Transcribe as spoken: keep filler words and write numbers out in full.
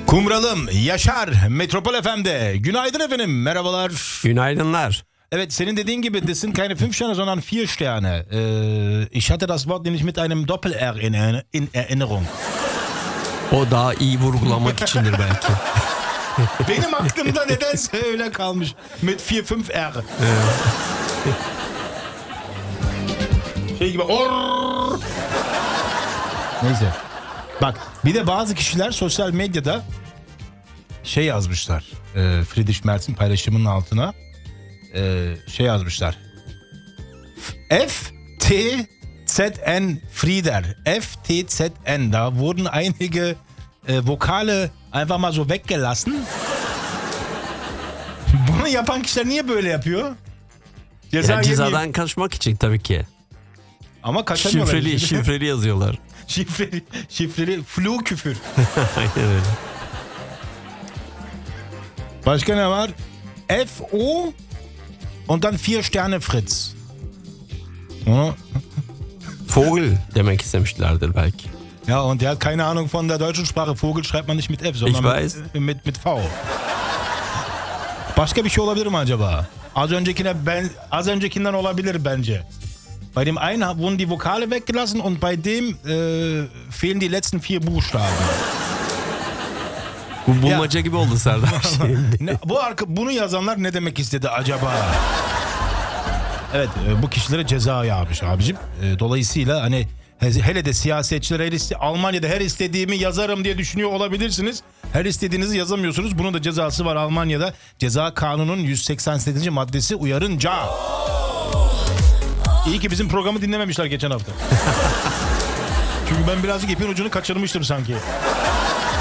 Kumralım, Yaşar, Metropol F M'de. Günaydın efendim, merhabalar. Günaydınlar. Evet, senin dediğin gibi, das sind keine fünf Sterne, sondern vier Sterne. Äh, ich hatte das Wort nämlich mit einem Doppel-R in, in Erinnerung. O daha iyi vurgulamak içindir belki. Benim aklımda nedense öyle kalmış. Mit vier fünf R. Şey gibi. Orr. Neyse. Bak, bir de bazı kişiler sosyal medyada şey yazmışlar. E, Friedrich Merz'in paylaşımının altına e, şey yazmışlar. F T Z N Frieder. F T Z N. Da wurden einige e, Vokale einfach mal so weggelassen. Bunu yapan kişiler niye böyle yapıyor? Ceza Ya cezadan yemeyeyim. kaçmak için tabii ki. Ama kaçamıyorlar. Şifreli, şifreli yazıyorlar. şifreli, şifreli flu küfür. Aynen öyle. Başka ne var? F O und dann vier Sterne Fritz. Ja. Vogel demek istemişlerdir belki. Ja, und der hat keine Ahnung von der deutschen Sprache. Vogel schreibt man nicht mit F, sondern Ich weiß. mit, mit, mit V. Başka bir şey olabilir mi acaba? Az öncekine ben az öncekinden olabilir bence. Bei dem einen wurden die Vokale weggelassen und bei dem äh, fehlen die letzten vier Buchstaben. Bu bulmaca gibi oldu Serdar. Ne, bu arka, bunu yazanlar ne demek istedi acaba? Evet, e, bu kişilere ceza yağmış abicim. E, dolayısıyla hani hele de siyasetçiler her iste, Almanya'da her istediğimi yazarım diye düşünüyor olabilirsiniz. Her istediğinizi yazamıyorsunuz. Bunun da cezası var Almanya'da. Ceza kanunun yüz seksen sekizinci maddesi uyarınca. İyi ki bizim programı dinlememişler geçen hafta. Çünkü ben birazcık ipin ucunu kaçırmıştım sanki.